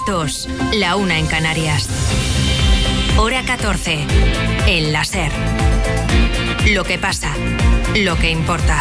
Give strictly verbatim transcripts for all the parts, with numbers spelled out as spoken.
dos, la una en Canarias. Hora catorce, el La SER. Lo que pasa, lo que importa.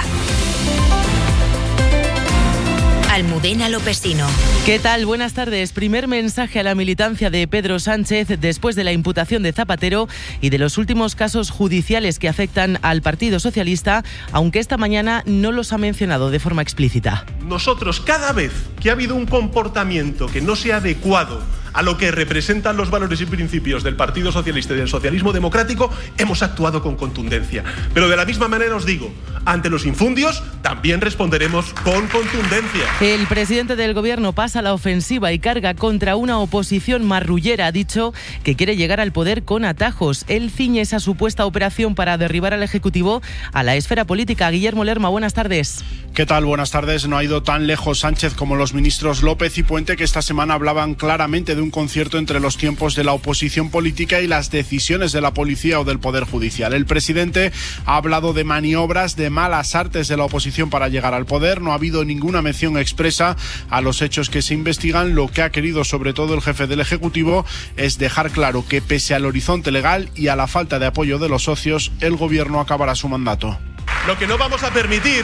Almudena Lopesino. ¿Qué tal? Buenas tardes. Primer mensaje a la militancia de Pedro Sánchez después de la imputación de Zapatero y de los últimos casos judiciales que afectan al Partido Socialista, aunque esta mañana no los ha mencionado de forma explícita. Nosotros, cada vez que ha habido un comportamiento que no sea adecuado a lo que representan los valores y principios del Partido Socialista y del socialismo democrático, hemos actuado con contundencia. Pero de la misma manera os digo, ante los infundios también responderemos con contundencia. El presidente del Gobierno pasa a la ofensiva y carga contra una oposición marrullera. Ha dicho que quiere llegar al poder con atajos. Él ciñe esa supuesta operación para derribar al Ejecutivo a la esfera política. Guillermo Lerma, buenas tardes. ¿Qué tal? Buenas tardes. No ha ido tan lejos Sánchez como los ministros López y Puente, que esta semana hablaban claramente de un concierto entre los tiempos de la oposición política y las decisiones de la policía o del Poder Judicial. El presidente ha hablado de maniobras, de malas artes de la oposición para llegar al poder. No ha habido ninguna mención expresa a los hechos que se investigan. Lo que ha querido sobre todo el jefe del Ejecutivo es dejar claro que pese al horizonte legal y a la falta de apoyo de los socios, el Gobierno acabará su mandato. Lo que no vamos a permitir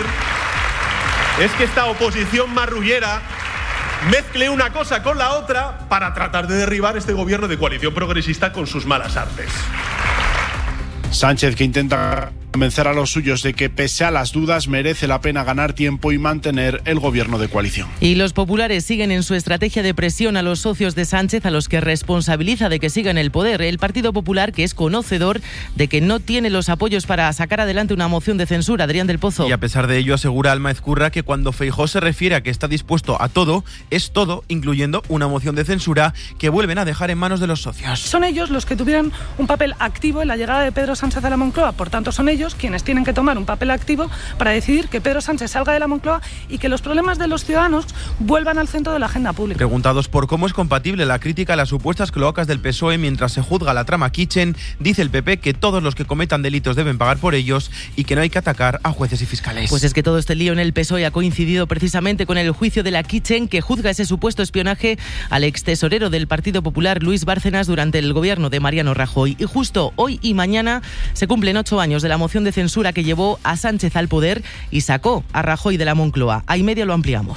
es que esta oposición marrullera mezcle una cosa con la otra para tratar de derribar este gobierno de coalición progresista con sus malas artes. Sánchez, que intenta convencer a los suyos de que pese a las dudas merece la pena ganar tiempo y mantener el gobierno de coalición. Y los populares siguen en su estrategia de presión a los socios de Sánchez, a los que responsabiliza de que sigan el poder. El Partido Popular, que es conocedor de que no tiene los apoyos para sacar adelante una moción de censura. Adrián del Pozo. Y a pesar de ello asegura Alma Ezcurra que cuando Feijóo se refiere a que está dispuesto a todo, es todo, incluyendo una moción de censura que vuelven a dejar en manos de los socios. Son ellos los que tuvieron un papel activo en la llegada de Pedro Sánchez a la Moncloa, por tanto son ellos quienes tienen que tomar un papel activo para decidir que Pedro Sánchez salga de la Moncloa y que los problemas de los ciudadanos vuelvan al centro de la agenda pública. Preguntados por cómo es compatible la crítica a las supuestas cloacas del P S O E mientras se juzga la trama Kitchen, dice el P P que todos los que cometan delitos deben pagar por ellos y que no hay que atacar a jueces y fiscales. Pues es que todo este lío en el P S O E ha coincidido precisamente con el juicio de la Kitchen, que juzga ese supuesto espionaje al extesorero del Partido Popular, Luis Bárcenas, durante el gobierno de Mariano Rajoy. Y justo hoy y mañana se cumplen ocho años de la moción de censura que llevó a Sánchez al poder y sacó a Rajoy de la Moncloa. A y media lo ampliamos.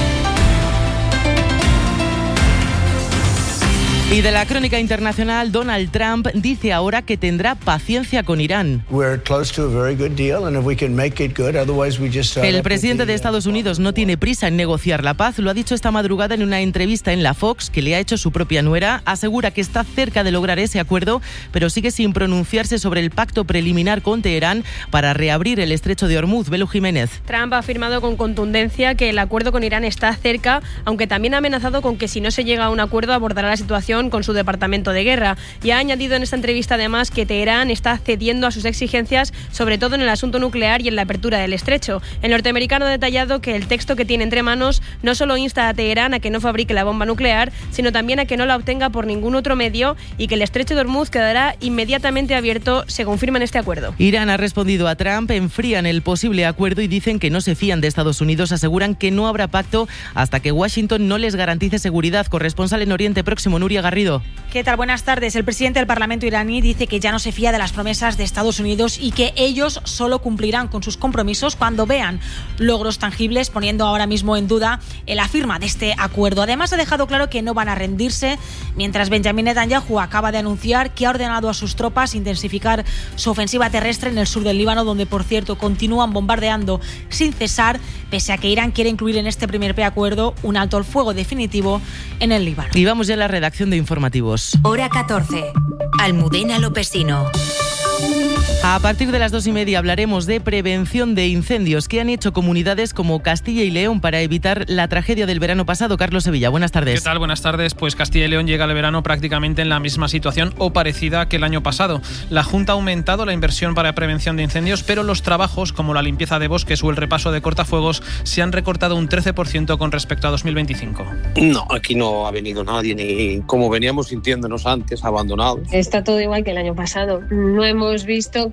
Y de la crónica internacional, Donald Trump dice ahora que tendrá paciencia con Irán. El presidente de Estados Unidos no tiene prisa en negociar la paz. Lo ha dicho esta madrugada en una entrevista en la Fox que le ha hecho su propia nuera. Asegura que está cerca de lograr ese acuerdo, pero sigue sin pronunciarse sobre el pacto preliminar con Teherán para reabrir el estrecho de Hormuz. Belu Jiménez. Trump ha afirmado con contundencia que el acuerdo con Irán está cerca, aunque también ha amenazado con que si no se llega a un acuerdo abordará la situación con su departamento de guerra. Y ha añadido en esta entrevista además que Teherán está cediendo a sus exigencias, sobre todo en el asunto nuclear y en la apertura del estrecho. El norteamericano ha detallado que el texto que tiene entre manos no solo insta a Teherán a que no fabrique la bomba nuclear, sino también a que no la obtenga por ningún otro medio y que el estrecho de Hormuz quedará inmediatamente abierto según firman este acuerdo. Irán ha respondido a Trump, enfrían el posible acuerdo y dicen que no se fían de Estados Unidos. Aseguran que no habrá pacto hasta que Washington no les garantice seguridad. Corresponsal en Oriente Próximo, Nuria Garrido. ¿Qué tal? Buenas tardes. El presidente del Parlamento iraní dice que ya no se fía de las promesas de Estados Unidos y que ellos solo cumplirán con sus compromisos cuando vean logros tangibles, poniendo ahora mismo en duda la firma de este acuerdo. Además, ha dejado claro que no van a rendirse, mientras Benjamin Netanyahu acaba de anunciar que ha ordenado a sus tropas intensificar su ofensiva terrestre en el sur del Líbano, donde, por cierto, continúan bombardeando sin cesar, pese a que Irán quiere incluir en este primer preacuerdo un alto al fuego definitivo en el Líbano. Y vamos ya a la redacción de informativos. Hora catorce. Almudena Lopesino. A partir de las dos y media hablaremos de prevención de incendios que han hecho comunidades como Castilla y León para evitar la tragedia del verano pasado. Carlos Sevilla, buenas tardes. ¿Qué tal? Buenas tardes. Pues Castilla y León llega al verano prácticamente en la misma situación o parecida que el año pasado. La Junta ha aumentado la inversión para prevención de incendios, pero los trabajos como la limpieza de bosques o el repaso de cortafuegos se han recortado un trece por ciento con respecto a dos mil veinticinco. No, aquí no ha venido nadie, ni como veníamos sintiéndonos antes, abandonados. Está todo igual que el año pasado. No hemos visto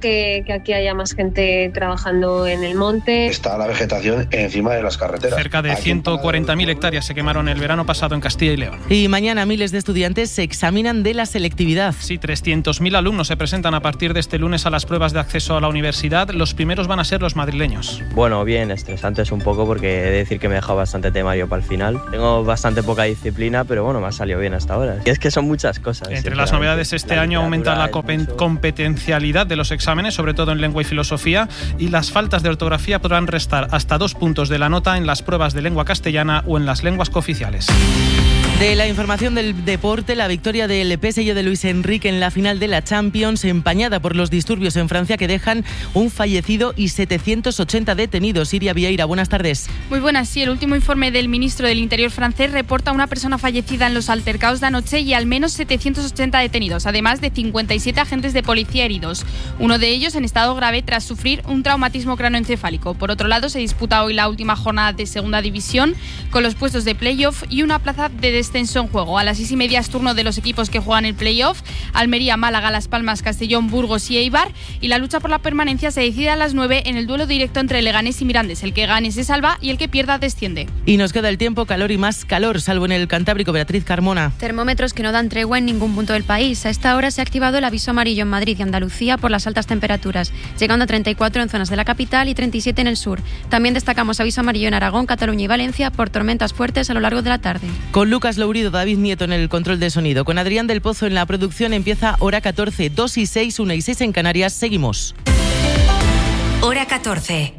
que, que aquí haya más gente trabajando en el monte. Está la vegetación encima de las carreteras. Cerca de ciento cuarenta mil hectáreas se quemaron el verano pasado en Castilla y León. Y mañana miles de estudiantes se examinan de la selectividad. Sí, trescientos mil alumnos se presentan a partir de este lunes a las pruebas de acceso a la universidad. Los primeros van a ser los madrileños. Bueno, bien, estresante es un poco porque he de decir que me he dejado bastante temario para el final. Tengo bastante poca disciplina, pero bueno, me ha salido bien hasta ahora. Y es que son muchas cosas. Entre las novedades este año aumenta la competencialidad de los exámenes, sobre todo en lengua y filosofía, y las faltas de ortografía podrán restar hasta dos puntos de la nota en las pruebas de lengua castellana o en las lenguas cooficiales. De la información del deporte, la victoria del P S G de Luis Enrique en la final de la Champions, empañada por los disturbios en Francia que dejan un fallecido y setecientos ochenta detenidos. Iria Vieira, buenas tardes. Muy buenas, sí. El último informe del ministro del Interior francés reporta una persona fallecida en los altercados de anoche y al menos setecientos ochenta detenidos, además de cincuenta y siete agentes de policía heridos. Uno de ellos en estado grave tras sufrir un traumatismo cranoencefálico. Por otro lado, se disputa hoy la última jornada de segunda división con los puestos de playoff y una plaza de descenso en juego. A las seis y media es turno de los equipos que juegan el playoff: Almería, Málaga, Las Palmas, Castellón, Burgos y Eibar, y la lucha por la permanencia se decide a las nueve en el duelo directo entre Leganés y Mirandés. El que gane se salva y el que pierda desciende. Y nos queda el tiempo, calor y más calor, salvo en el Cantábrico. Beatriz Carmona. Termómetros que no dan tregua en ningún punto del país. A esta hora se ha activado el aviso amarillo en Madrid y Andalucía por las altas temperaturas, llegando a treinta y cuatro en zonas de la capital y treinta y siete en el sur. También destacamos aviso amarillo en Aragón, Cataluña y Valencia por tormentas fuertes a lo largo de la tarde. Con Lucas Lourido, David Nieto en el control de sonido, con Adrián del Pozo en la producción, empieza Hora catorce, dos y seis, una y seis en Canarias. Seguimos. Hora catorce.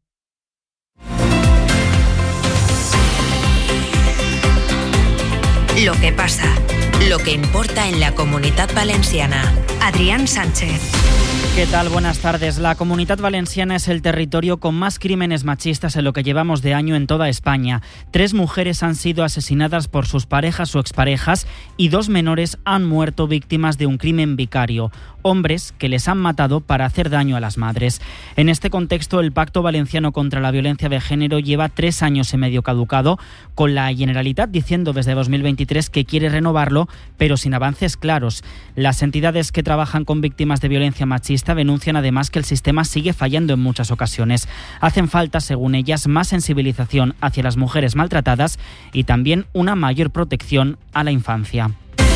Lo que pasa, lo que importa en la Comunitat Valenciana. Adrián Sánchez. ¿Qué tal? Buenas tardes. La Comunitat Valenciana es el territorio con más crímenes machistas en lo que llevamos de año en toda España. Tres mujeres han sido asesinadas por sus parejas o exparejas y dos menores han muerto víctimas de un crimen vicario. Hombres que les han matado para hacer daño a las madres. En este contexto, el Pacto Valenciano contra la Violencia de Género lleva tres años y medio caducado, con la Generalitat diciendo desde dos mil veintitrés que quiere renovarlo, pero sin avances claros. Las entidades que trabajan con víctimas de violencia machista denuncian además que el sistema sigue fallando en muchas ocasiones. Hacen falta, según ellas, más sensibilización hacia las mujeres maltratadas y también una mayor protección a la infancia.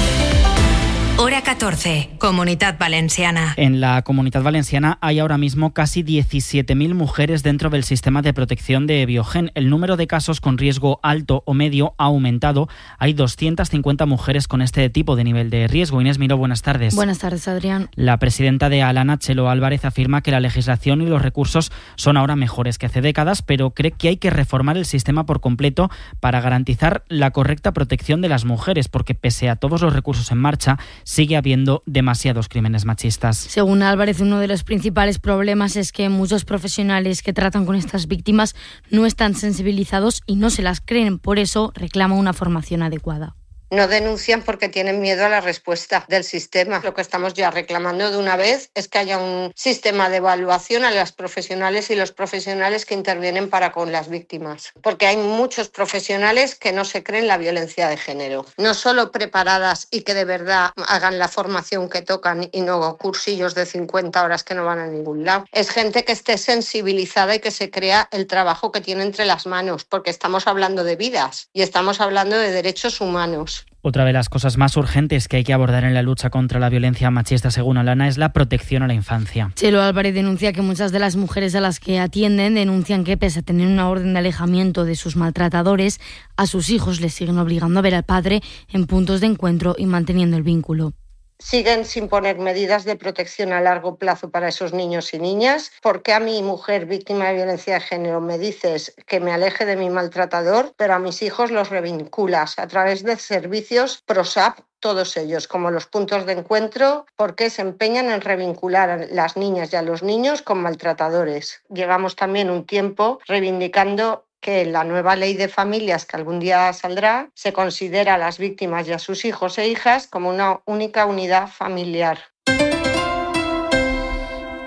Hora catorce, Comunitat Valenciana. En la Comunitat Valenciana hay ahora mismo casi diecisiete mil mujeres dentro del sistema de protección de Biogen. El número de casos con riesgo alto o medio ha aumentado. Hay doscientas cincuenta mujeres con este tipo de nivel de riesgo. Inés Miró, buenas tardes. Buenas tardes, Adrián. La presidenta de Alana, Chelo Álvarez, afirma que la legislación y los recursos son ahora mejores que hace décadas, pero cree que hay que reformar el sistema por completo para garantizar la correcta protección de las mujeres, porque pese a todos los recursos en marcha, sigue habiendo demasiados crímenes machistas. Según Álvarez, uno de los principales problemas es que muchos profesionales que tratan con estas víctimas no están sensibilizados y no se las creen. Por eso reclama una formación adecuada. No denuncian porque tienen miedo a la respuesta del sistema. Lo que estamos ya reclamando de una vez es que haya un sistema de evaluación a las profesionales y los profesionales que intervienen para con las víctimas. Porque hay muchos profesionales que no se creen la violencia de género. No solo preparadas y que de verdad hagan la formación que tocan y no cursillos de cincuenta horas que no van a ningún lado. Es gente que esté sensibilizada y que se crea el trabajo que tiene entre las manos, porque estamos hablando de vidas y estamos hablando de derechos humanos. Otra de las cosas más urgentes que hay que abordar en la lucha contra la violencia machista, según Alana, es la protección a la infancia. Chelo Álvarez denuncia que muchas de las mujeres a las que atienden denuncian que, pese a tener una orden de alejamiento de sus maltratadores, a sus hijos les siguen obligando a ver al padre en puntos de encuentro y manteniendo el vínculo. Siguen sin poner medidas de protección a largo plazo para esos niños y niñas. ¿Por qué a mi mujer víctima de violencia de género me dices que me aleje de mi maltratador, pero a mis hijos los revinculas a través de servicios PROSAP, todos ellos, como los puntos de encuentro? ¿Por qué se empeñan en revincular a las niñas y a los niños con maltratadores? Llevamos también un tiempo reivindicando que la nueva ley de familias que algún día saldrá se considera a las víctimas y a sus hijos e hijas como una única unidad familiar.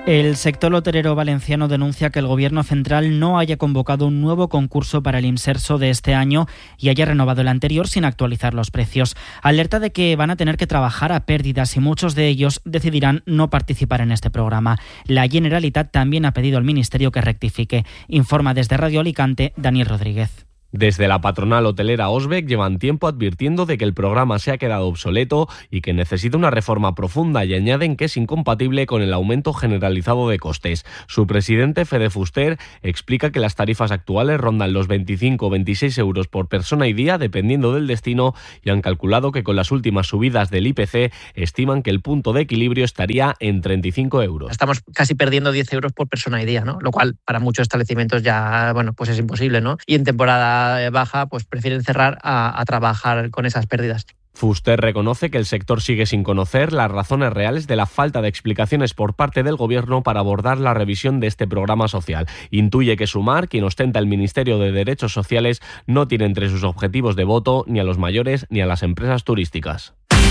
El sector hotelero valenciano denuncia que el Gobierno central no haya convocado un nuevo concurso para el Imserso de este año y haya renovado el anterior sin actualizar los precios. Alerta de que van a tener que trabajar a pérdidas y muchos de ellos decidirán no participar en este programa. La Generalitat también ha pedido al Ministerio que rectifique. Informa desde Radio Alicante Daniel Rodríguez. Desde la patronal hotelera Osbec llevan tiempo advirtiendo de que el programa se ha quedado obsoleto y que necesita una reforma profunda y añaden que es incompatible con el aumento generalizado de costes. Su presidente, Fede Fuster, explica que las tarifas actuales rondan los veinticinco o veintiséis euros por persona y día dependiendo del destino y han calculado que con las últimas subidas del I P C estiman que el punto de equilibrio estaría en treinta y cinco euros. Estamos casi perdiendo diez euros por persona y día, ¿no? Lo cual para muchos establecimientos ya, bueno, pues es imposible, ¿no? Y en temporada baja, pues prefieren cerrar a, a trabajar con esas pérdidas. Fuster reconoce que el sector sigue sin conocer las razones reales de la falta de explicaciones por parte del Gobierno para abordar la revisión de este programa social. Intuye que Sumar, quien ostenta el Ministerio de Derechos Sociales, no tiene entre sus objetivos de voto ni a los mayores ni a las empresas turísticas.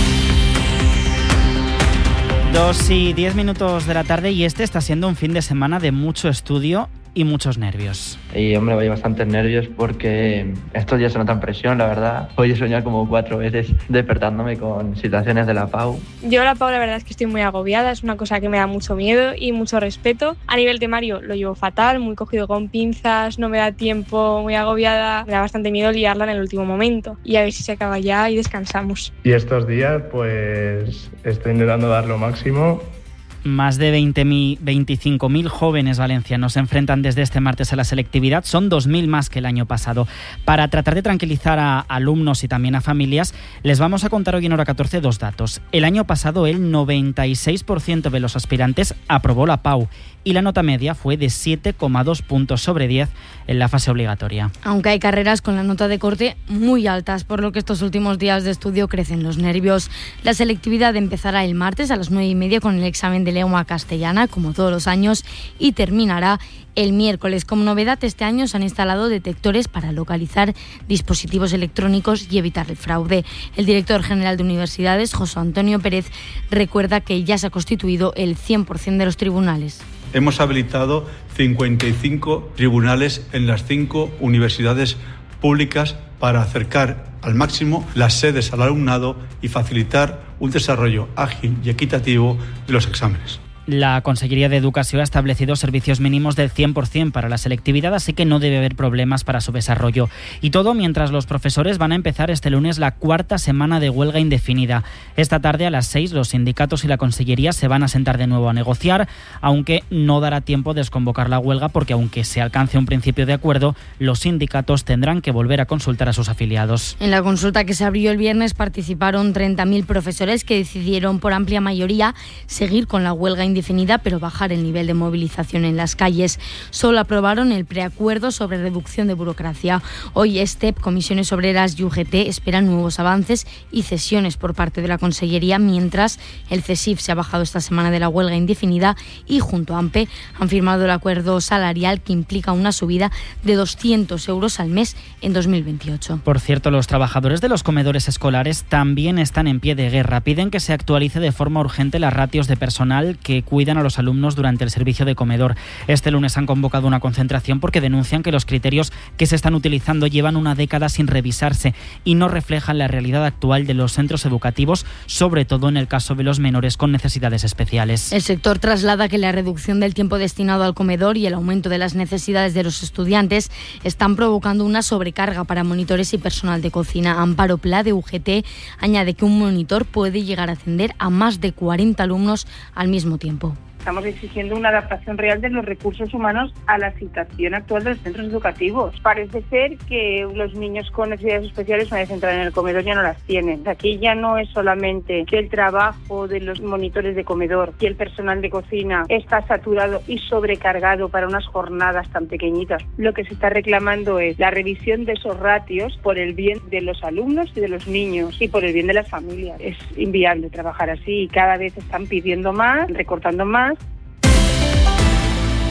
Dos y diez minutos de la tarde y este está siendo un fin de semana de mucho estudio y muchos nervios. Y hombre, voy bastantes nervios porque estos días se notan presión, la verdad. Hoy he soñado como cuatro veces despertándome con situaciones de la P A U. Yo la P A U la verdad es que estoy muy agobiada, es una cosa que me da mucho miedo y mucho respeto. A nivel temario lo llevo fatal, muy cogido con pinzas, no me da tiempo, muy agobiada. Me da bastante miedo liarla en el último momento y a ver si se acaba ya y descansamos. Y estos días pues estoy intentando dar lo máximo. Más de veinticinco mil jóvenes valencianos se enfrentan desde este martes a la selectividad. Son dos mil más que el año pasado. Para tratar de tranquilizar a alumnos y también a familias, les vamos a contar hoy en Hora catorce dos datos. El año pasado el noventa y seis por ciento de los aspirantes aprobó la P A U y la nota media fue de siete coma dos puntos sobre diez en la fase obligatoria. Aunque hay carreras con la nota de corte muy altas, por lo que estos últimos días de estudio crecen los nervios. La selectividad empezará el martes a las nueve y media con el examen de lengua castellana, como todos los años, y terminará el miércoles. Como novedad, este año se han instalado detectores para localizar dispositivos electrónicos y evitar el fraude. El director general de Universidades, José Antonio Pérez, recuerda que ya se ha constituido el cien por ciento de los tribunales. Hemos habilitado cincuenta y cinco tribunales en las cinco universidades públicas para acercar al máximo las sedes al alumnado y facilitar un desarrollo ágil y equitativo de los exámenes. La Consellería de Educación ha establecido servicios mínimos del cien por ciento para la selectividad, así que no debe haber problemas para su desarrollo. Y todo mientras los profesores van a empezar este lunes la cuarta semana de huelga indefinida. Esta tarde a las seis los sindicatos y la Consellería se van a sentar de nuevo a negociar, aunque no dará tiempo de desconvocar la huelga porque aunque se alcance un principio de acuerdo, los sindicatos tendrán que volver a consultar a sus afiliados. En la consulta que se abrió el viernes participaron treinta mil profesores que decidieron por amplia mayoría seguir con la huelga indefinida indefinida, pero bajar el nivel de movilización en las calles. Solo aprobaron el preacuerdo sobre reducción de burocracia. Hoy STEP, Comisiones Obreras y U G T esperan nuevos avances y cesiones por parte de la Consellería, mientras el CESIF se ha bajado esta semana de la huelga indefinida y junto a AMPE han firmado el acuerdo salarial que implica una subida de doscientos euros al mes en dos mil veintiocho. Por cierto, los trabajadores de los comedores escolares también están en pie de guerra. Piden que se actualice de forma urgente las ratios de personal que cuidan a los alumnos durante el servicio de comedor. Este lunes han convocado una concentración porque denuncian que los criterios que se están utilizando llevan una década sin revisarse y no reflejan la realidad actual de los centros educativos, sobre todo en el caso de los menores con necesidades especiales. El sector traslada que la reducción del tiempo destinado al comedor y el aumento de las necesidades de los estudiantes están provocando una sobrecarga para monitores y personal de cocina. Amparo Pla, de U G T, añade que un monitor puede llegar a atender a más de cuarenta alumnos al mismo tiempo. Estamos exigiendo una adaptación real de los recursos humanos a la situación actual de los centros educativos. Parece ser que los niños con necesidades especiales, una vez entran en el comedor, ya no las tienen. Aquí ya no es solamente que el trabajo de los monitores de comedor y el personal de cocina está saturado y sobrecargado para unas jornadas tan pequeñitas. Lo que se está reclamando es la revisión de esos ratios por el bien de los alumnos y de los niños y por el bien de las familias. Es inviable trabajar así y cada vez están pidiendo más, recortando más.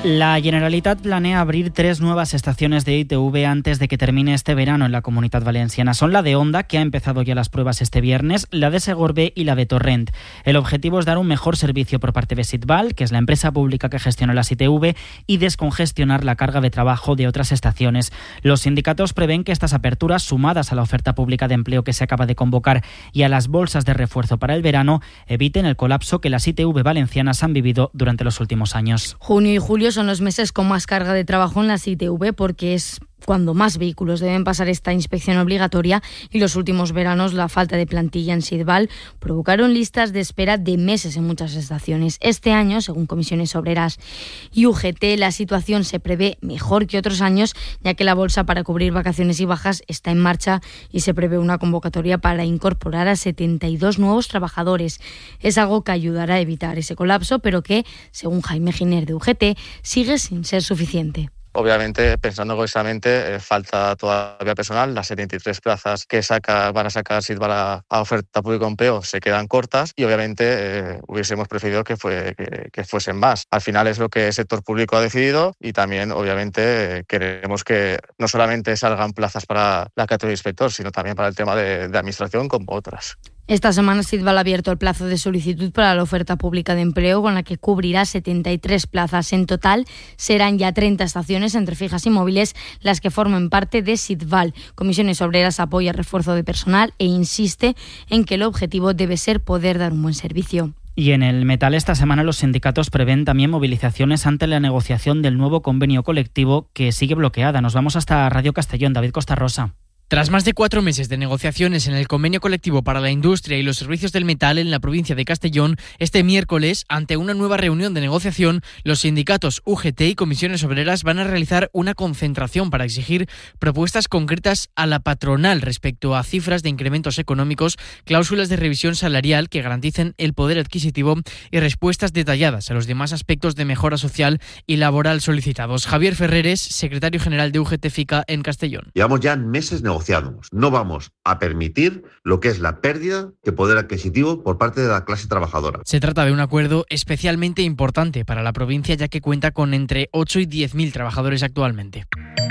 La Generalitat planea abrir tres nuevas estaciones de I T V antes de que termine este verano en la Comunitat Valenciana. Son la de Onda, que ha empezado ya las pruebas este viernes, la de Segorbe y la de Torrent. El objetivo es dar un mejor servicio por parte de Sitbal, que es la empresa pública que gestiona las I T V, y descongestionar la carga de trabajo de otras estaciones. Los sindicatos prevén que estas aperturas, sumadas a la oferta pública de empleo que se acaba de convocar y a las bolsas de refuerzo para el verano, eviten el colapso que las I T V valencianas han vivido durante los últimos años. Junio y julio son los meses con más carga de trabajo en las I T V porque es cuando más vehículos deben pasar esta inspección obligatoria, y los últimos veranos la falta de plantilla en Sitbal provocaron listas de espera de meses en muchas estaciones. Este año, según Comisiones Obreras y U G T, la situación se prevé mejor que otros años, ya que la bolsa para cubrir vacaciones y bajas está en marcha y se prevé una convocatoria para incorporar a setenta y dos nuevos trabajadores. Es algo que ayudará a evitar ese colapso, pero que, según Jaime Giner de U G T, sigue sin ser suficiente. Obviamente, pensando egoístamente, eh, falta todavía personal. Las setenta y tres plazas que saca, van a sacar Sitbal a, a oferta pública de empleo se quedan cortas y obviamente eh, hubiésemos preferido que, fue, que, que fuesen más. Al final es lo que el sector público ha decidido y también obviamente eh, queremos que no solamente salgan plazas para la categoría de inspector, sino también para el tema de, de administración como otras. Esta semana Sitbal ha abierto el plazo de solicitud para la oferta pública de empleo, con la que cubrirá setenta y tres plazas. En total serán ya treinta estaciones entre fijas y móviles las que formen parte de Sitbal. Comisiones Obreras apoya el refuerzo de personal e insiste en que el objetivo debe ser poder dar un buen servicio. Y en el metal, esta semana los sindicatos prevén también movilizaciones ante la negociación del nuevo convenio colectivo, que sigue bloqueada. Nos vamos hasta Radio Castellón. David Costarrosa. Tras más de cuatro meses de negociaciones en el convenio colectivo para la industria y los servicios del metal en la provincia de Castellón, este miércoles, ante una nueva reunión de negociación, los sindicatos U G T y Comisiones Obreras van a realizar una concentración para exigir propuestas concretas a la patronal respecto a cifras de incrementos económicos, cláusulas de revisión salarial que garanticen el poder adquisitivo y respuestas detalladas a los demás aspectos de mejora social y laboral solicitados. Javier Ferreres, secretario general de U G T FICA en Castellón. Llevamos ya meses negociando. No vamos a permitir lo que es la pérdida de poder adquisitivo por parte de la clase trabajadora. Se trata de un acuerdo especialmente importante para la provincia, ya que cuenta con entre ocho y diez mil trabajadores actualmente.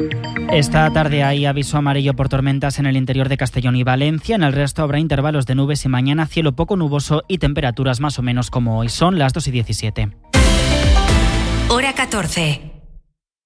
Esta tarde hay aviso amarillo por tormentas en el interior de Castellón y Valencia. En el resto habrá intervalos de nubes y mañana cielo poco nuboso y temperaturas más o menos como hoy. Son las dos y diecisiete. Hora catorce.